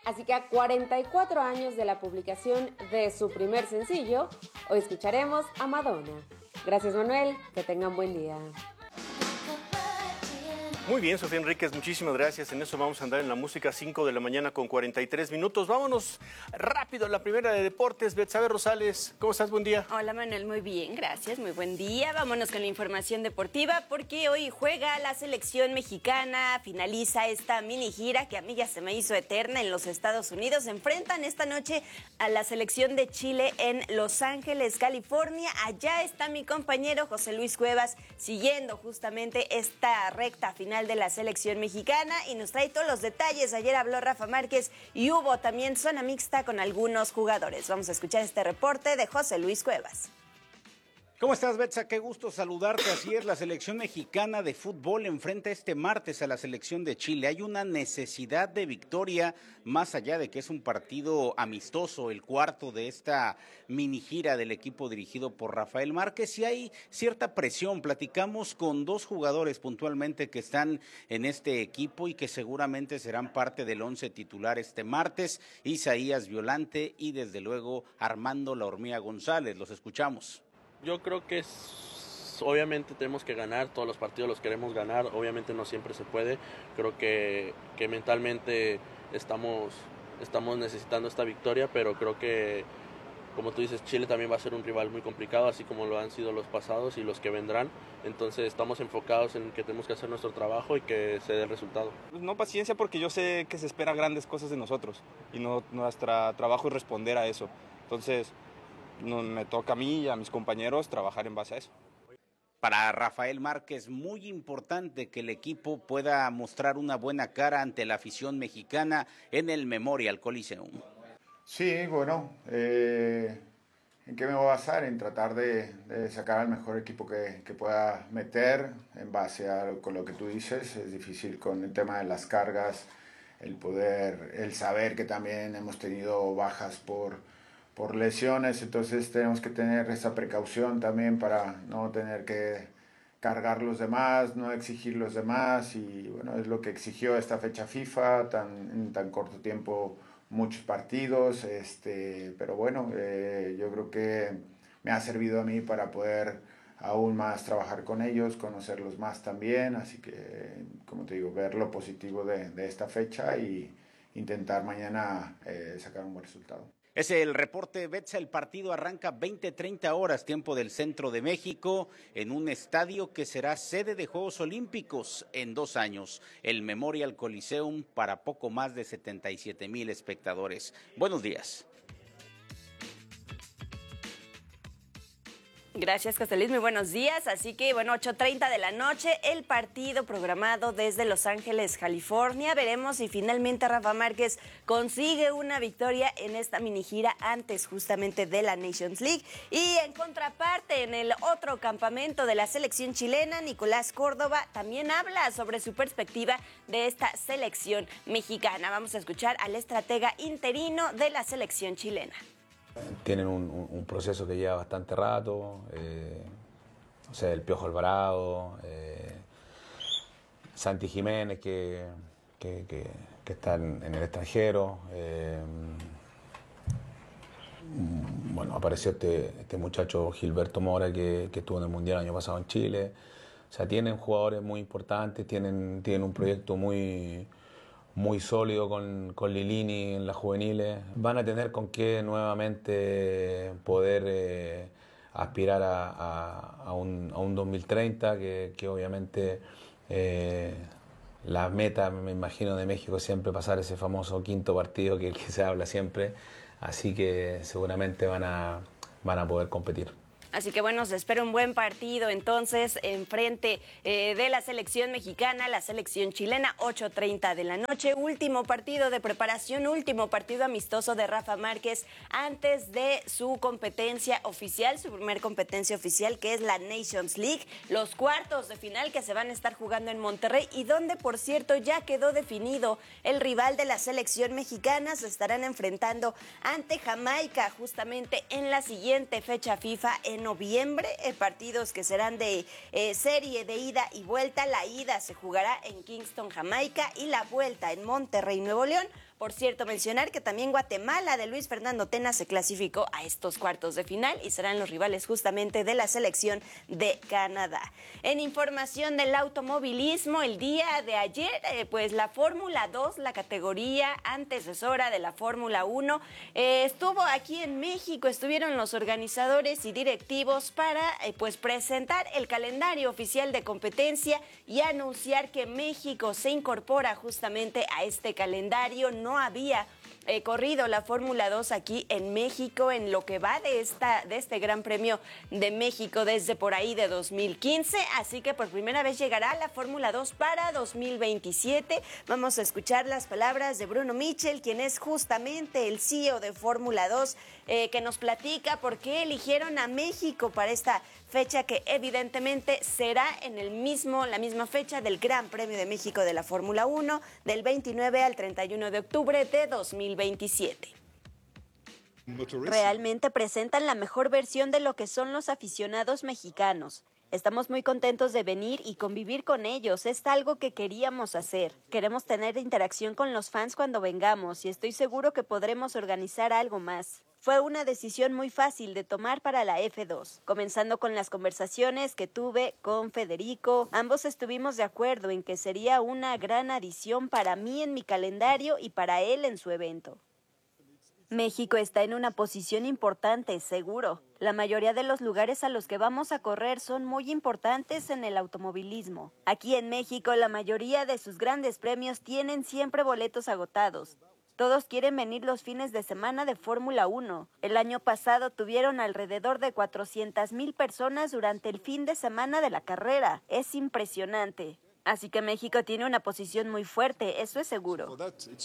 Así que a 44 años de la publicación de su primer sencillo, hoy escucharemos a Madonna. Gracias, Manuel, que tengan buen día. Muy bien, Sofía Enríquez, muchísimas gracias. En eso vamos a andar en la música, 5 de la mañana con 43 minutos. Vámonos rápido a la primera de deportes. Betsabe Rosales, ¿cómo estás? Buen día. Hola, Manuel, muy bien, gracias, muy buen día. Vámonos con la información deportiva porque hoy juega la selección mexicana, finaliza esta mini gira que a mí ya se me hizo eterna en los Estados Unidos. Se enfrentan esta noche a la selección de Chile en Los Ángeles, California. Allá está mi compañero José Luis Cuevas siguiendo justamente esta recta final de la selección mexicana y nos trae todos los detalles. Ayer habló Rafa Márquez y hubo también zona mixta con algunos jugadores. Vamos a escuchar este reporte de José Luis Cuevas. ¿Cómo estás, Betsa? Qué gusto saludarte. Así es, la selección mexicana de fútbol enfrenta este martes a la selección de Chile. Hay una necesidad de victoria, más allá de que es un partido amistoso, el cuarto de esta mini gira del equipo dirigido por Rafael Márquez, y hay cierta presión. Platicamos con dos jugadores puntualmente que están en este equipo y que seguramente serán parte del 11 titular este martes: Isaías Violante y desde luego Armando La Hormiga González. Los escuchamos. Yo creo que obviamente tenemos que ganar, todos los partidos los queremos ganar, obviamente no siempre se puede. Creo que mentalmente estamos necesitando esta victoria, pero creo que, como tú dices, Chile también va a ser un rival muy complicado, así como lo han sido los pasados y los que vendrán. Entonces estamos enfocados en que tenemos que hacer nuestro trabajo y que se dé el resultado. No, paciencia, porque yo sé que se espera grandes cosas de nosotros y nuestro trabajo es responder a eso. Entonces me toca a mí y a mis compañeros trabajar en base a eso. Para Rafael Márquez, muy importante que el equipo pueda mostrar una buena cara ante la afición mexicana en el Memorial Coliseum. Sí, bueno, ¿en qué me voy a basar? En tratar de sacar al mejor equipo que pueda meter en base con lo que tú dices. Es difícil con el tema de las cargas, el saber que también hemos tenido bajas por lesiones, entonces tenemos que tener esa precaución también para no tener que cargar los demás, no exigir los demás, y bueno, es lo que exigió esta fecha FIFA, en tan corto tiempo, muchos partidos, pero bueno, yo creo que me ha servido a mí para poder aún más trabajar con ellos, conocerlos más también, así que, como te digo, ver lo positivo de esta fecha y intentar mañana sacar un buen resultado. Es el reporte, Betsa. El partido arranca 20:30 horas, tiempo del centro de México, en un estadio que será sede de Juegos Olímpicos en 2 años, el Memorial Coliseum, para poco más de 77,000 espectadores. Buenos días. Gracias, José Luis, muy buenos días. Así que, bueno, 8:30 de la noche, el partido programado desde Los Ángeles, California. Veremos si finalmente Rafa Márquez consigue una victoria en esta mini gira antes justamente de la Nations League. Y en contraparte, en el otro campamento de la selección chilena, Nicolás Córdoba también habla sobre su perspectiva de esta selección mexicana. Vamos a escuchar al estratega interino de la selección chilena. Tienen un proceso que lleva bastante rato, o sea, el Piojo Alvarado, Santi Jiménez que está en el extranjero, bueno, apareció este muchacho Gilberto Mora que estuvo en el Mundial el año pasado en Chile. O sea, tienen jugadores muy importantes, tienen un proyecto muy sólido con Lilini en las juveniles. Van a tener con qué nuevamente poder aspirar a un 2030, que obviamente la meta, me imagino, de México es siempre pasar ese famoso quinto partido que se habla siempre. Así que seguramente van a poder competir. Así que bueno, se espera un buen partido entonces en frente de la selección mexicana, la selección chilena, 8:30 de la noche. Último partido de preparación, último partido amistoso de Rafa Márquez antes de su competencia oficial, su primer competencia oficial, que es la Nations League, los cuartos de final que se van a estar jugando en Monterrey y donde, por cierto, ya quedó definido el rival de la selección mexicana. Se estarán enfrentando ante Jamaica justamente en la siguiente fecha FIFA en noviembre, partidos que serán de serie de ida y vuelta. La ida se jugará en Kingston, Jamaica, y la vuelta en Monterrey, Nuevo León. Por cierto, mencionar que también Guatemala de Luis Fernando Tena se clasificó a estos cuartos de final y serán los rivales justamente de la selección de Canadá. En información del automovilismo, el día de ayer, pues la Fórmula 2, la categoría antecesora de la Fórmula 1, estuvo aquí en México. Estuvieron los organizadores y directivos para pues presentar el calendario oficial de competencia y anunciar que México se incorpora justamente a este calendario. No había corrido la Fórmula 2 aquí en México en lo que va de este Gran Premio de México desde por ahí de 2015, así que por primera vez llegará la Fórmula 2 para 2027. Vamos a escuchar las palabras de Bruno Michel, quien es justamente el CEO de Fórmula 2, que nos platica por qué eligieron a México para esta fecha que evidentemente será en la misma fecha del Gran Premio de México de la Fórmula 1, del 29 al 31 de octubre de 2027. Realmente presentan la mejor versión de lo que son los aficionados mexicanos. Estamos muy contentos de venir y convivir con ellos. Es algo que queríamos hacer. Queremos tener interacción con los fans cuando vengamos y estoy seguro que podremos organizar algo más. Fue una decisión muy fácil de tomar para la F2, comenzando con las conversaciones que tuve con Federico. Ambos estuvimos de acuerdo en que sería una gran adición para mí en mi calendario y para él en su evento. México está en una posición importante, seguro. La mayoría de los lugares a los que vamos a correr son muy importantes en el automovilismo. Aquí en México, la mayoría de sus grandes premios tienen siempre boletos agotados. Todos quieren venir los fines de semana de Fórmula 1. El año pasado tuvieron alrededor de 400,000 personas durante el fin de semana de la carrera. Es impresionante. Así que México tiene una posición muy fuerte, eso es seguro.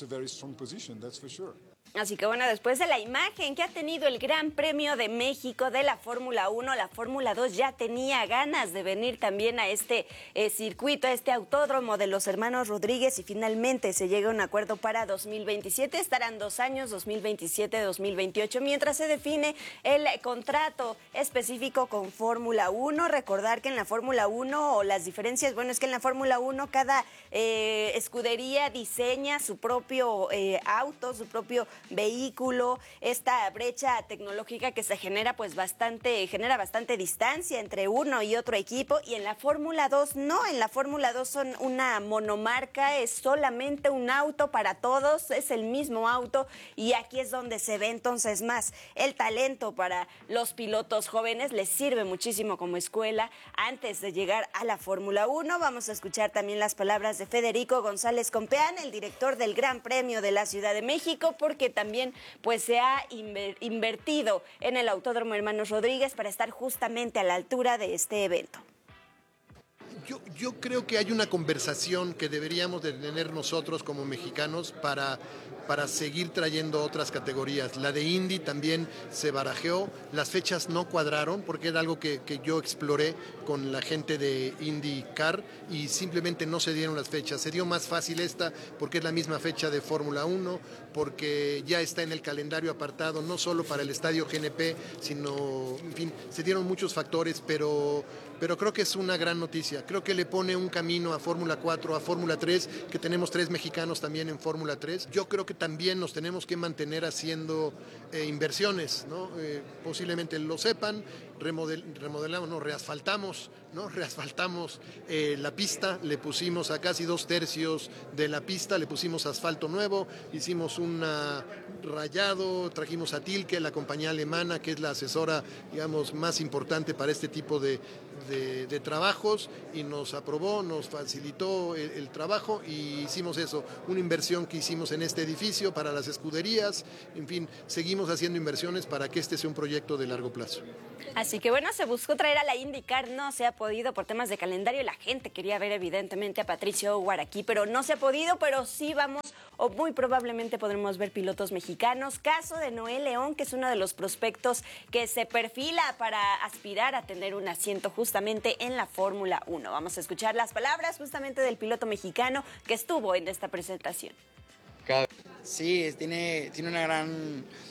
Así que bueno, después de la imagen que ha tenido el Gran Premio de México de la Fórmula 1, la Fórmula 2 ya tenía ganas de venir también a este circuito, a este autódromo de los hermanos Rodríguez, y finalmente se llega a un acuerdo para 2027. Estarán 2 años, 2027-2028, mientras se define el contrato específico con Fórmula 1. Recordar que en la Fórmula 1, o las diferencias, bueno, es que en la Fórmula 1 cada escudería diseña su propio auto, su propio vehículo. Esta brecha tecnológica que se genera genera bastante distancia entre uno y otro equipo, y en la Fórmula 2 no, en la Fórmula 2 son una monomarca, es solamente un auto para todos, es el mismo auto, y aquí es donde se ve entonces más el talento para los pilotos jóvenes. Les sirve muchísimo como escuela antes de llegar a la Fórmula 1. Vamos a escuchar también las palabras de Federico González Compeán, el director del Gran Premio de la Ciudad de México, porque también pues se ha invertido en el Autódromo Hermanos Rodríguez para estar justamente a la altura de este evento. Yo creo que hay una conversación que deberíamos de tener nosotros como mexicanos para seguir trayendo otras categorías. La de Indy también se barajeó, las fechas no cuadraron porque era algo que yo exploré con la gente de IndyCar y simplemente no se dieron las fechas. Se dio más fácil esta porque es la misma fecha de Fórmula 1, porque ya está en el calendario apartado, no solo para el estadio GNP, sino, en fin, se dieron muchos factores, pero creo que es una gran noticia. Creo que le pone un camino a Fórmula 4, a Fórmula 3, que tenemos 3 mexicanos también en Fórmula 3. Yo creo que también nos tenemos que mantener haciendo inversiones, ¿no? Posiblemente lo sepan, reasfaltamos la pista, le pusimos a casi 2/3 de la pista, le pusimos asfalto nuevo, hicimos un rayado, trajimos a Tilke, la compañía alemana, que es la asesora, digamos, más importante para este tipo de trabajos, y nos aprobó, nos facilitó el trabajo, y hicimos eso, una inversión que hicimos en este edificio para las escuderías. En fin, seguimos haciendo inversiones para que este sea un proyecto de largo plazo. Así que bueno, se buscó traer a la IndyCar, no se ha podido por temas de calendario. La gente quería ver evidentemente a Patricio O'Ward aquí, pero no se ha podido, pero sí vamos, o muy probablemente podremos ver pilotos mexicanos. Caso de Noé León, que es uno de los prospectos que se perfila para aspirar a tener un asiento justamente en la Fórmula 1. Vamos a escuchar las palabras justamente del piloto mexicano que estuvo en esta presentación. Sí, tiene una gran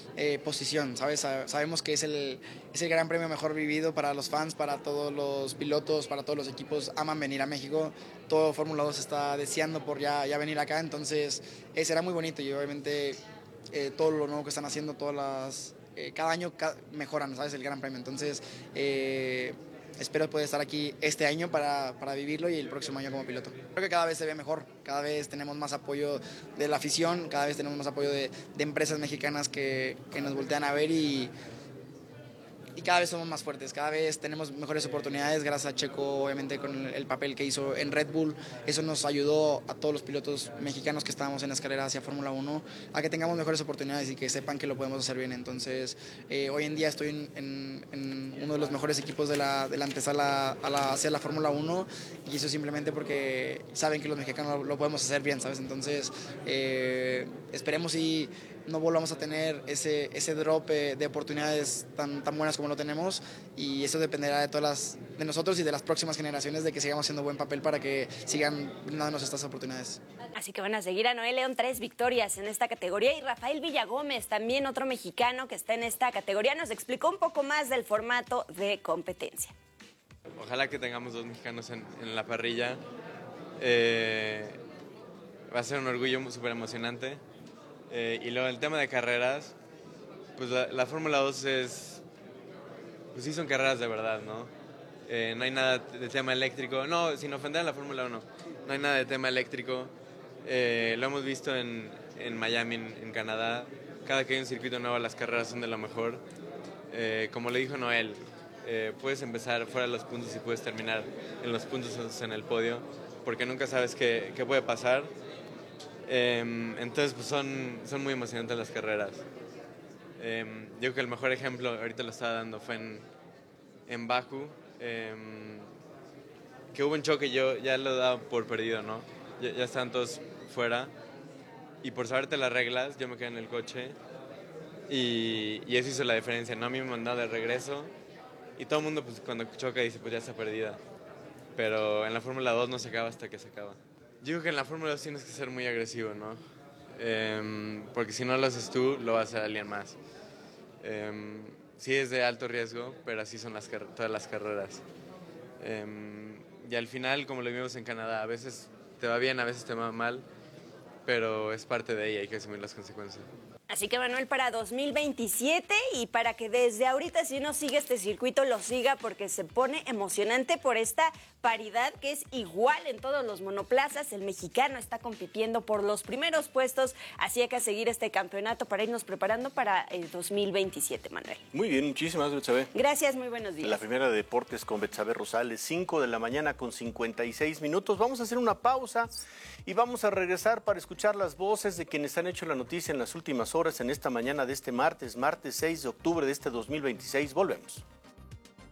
posición, ¿sabes? Sabemos que es el gran premio mejor vivido para los fans, para todos los pilotos, para todos los equipos, aman venir a México, todo Fórmula 2 está deseando por ya venir acá, entonces será muy bonito y obviamente todo lo nuevo que están haciendo, cada año mejoran, ¿sabes? El gran premio, entonces espero poder estar aquí este año para vivirlo y el próximo año como piloto. Creo que cada vez se ve mejor, cada vez tenemos más apoyo de la afición, cada vez tenemos más apoyo de empresas mexicanas que nos voltean a ver y cada vez somos más fuertes, cada vez tenemos mejores oportunidades gracias a Checo, obviamente con el papel que hizo en Red Bull. Eso nos ayudó a todos los pilotos mexicanos que estábamos en la escalera hacia Fórmula 1 a que tengamos mejores oportunidades y que sepan que lo podemos hacer bien. Entonces, hoy en día estoy en uno de los mejores equipos de la antesala hacia la Fórmula 1 y eso simplemente porque saben que los mexicanos lo podemos hacer bien, ¿sabes? Entonces, esperemos y no volvamos a tener ese drop de oportunidades tan buenas como lo tenemos y eso dependerá de nosotros y de las próximas generaciones de que sigamos haciendo buen papel para que sigan brindándonos estas oportunidades. Así que van a seguir a Noé León 3 victorias en esta categoría y Rafael Villagómez, también otro mexicano que está en esta categoría, nos explicó un poco más del formato de competencia. Ojalá que tengamos 2 mexicanos en la parrilla. Va a ser un orgullo súper emocionante. Y luego el tema de carreras, pues la Fórmula 2 pues sí son carreras de verdad, ¿no? No hay nada de tema eléctrico, no, sin ofender a la Fórmula 1, no hay nada de tema eléctrico. Lo hemos visto en Miami, en Canadá, cada que hay un circuito nuevo las carreras son de lo mejor. Como le dijo Noel, puedes empezar fuera de los puntos y puedes terminar en los puntos en el podio, porque nunca sabes qué puede pasar. Entonces pues son muy emocionantes las carreras. Yo creo que el mejor ejemplo, ahorita lo estaba dando, fue en Bakú, que hubo un choque, yo ya lo daba por perdido, ¿no? Ya estaban todos fuera y por saberte las reglas yo me quedé en el coche y eso hizo la diferencia, ¿no? A mí me mandaron de regreso y todo el mundo pues cuando choca dice pues ya está perdida, pero en la Fórmula 2 no se acaba hasta que se acaba. Yo creo que en la Fórmula 2 tienes que ser muy agresivo, ¿no? Porque si no lo haces tú, lo va a hacer alguien más. Sí es de alto riesgo, pero así son todas las carreras. Y al final, como lo vimos en Canadá, a veces te va bien, a veces te va mal, pero es parte de ella, hay que asumir las consecuencias. Así que Manuel, para 2027 y para que desde ahorita si uno sigue este circuito lo siga porque se pone emocionante por esta paridad que es igual en todos los monoplazas. El mexicano está compitiendo por los primeros puestos, así hay que seguir este campeonato para irnos preparando para el 2027, Manuel. Muy bien, muchísimas gracias, Betsabe. Gracias, muy buenos días. La primera de deportes con Betsabe Rosales, 5 de la mañana con 56 minutos. Vamos a hacer una pausa y vamos a regresar para escuchar las voces de quienes han hecho la noticia en las últimas horas en esta mañana de este martes 6 de octubre de este 2026. Volvemos.